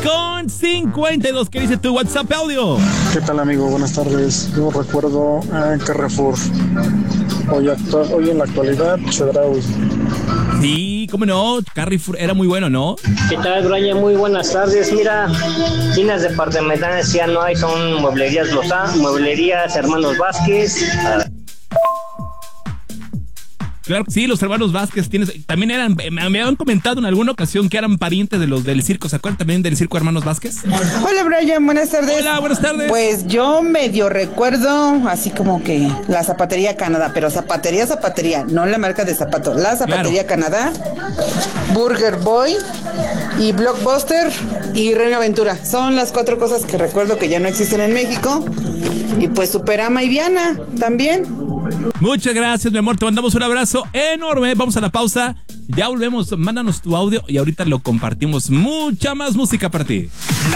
9:52. ¿Qué dice tu WhatsApp audio? ¿Qué tal, amigo? Buenas tardes. Yo recuerdo Carrefour. Hoy en la actualidad, Chedraui. Sí, cómo no, Carrefour era muy bueno, ¿no? ¿Qué tal, Brian? Muy buenas tardes. Mira, tiendas departamentales ya no hay, son mueblerías Lozano, mueblerías Hermanos Vázquez. Claro, sí, los hermanos Vázquez también eran, me habían comentado en alguna ocasión que eran parientes de los del circo. ¿Se acuerdan también del circo Hermanos Vázquez? Hola, Brian, buenas tardes. Hola, buenas tardes. Pues yo medio recuerdo así como que la Zapatería Canadá, pero zapatería, no la marca de zapatos, la Zapatería Canadá, Burger Boy y Blockbuster y Reino Aventura. Son las 4 cosas que recuerdo que ya no existen en México. Y pues Superama y Viana también. Muchas gracias, mi amor, te mandamos un abrazo enorme. Vamos a la pausa, ya volvemos, mándanos tu audio y ahorita lo compartimos. Mucha más música para ti.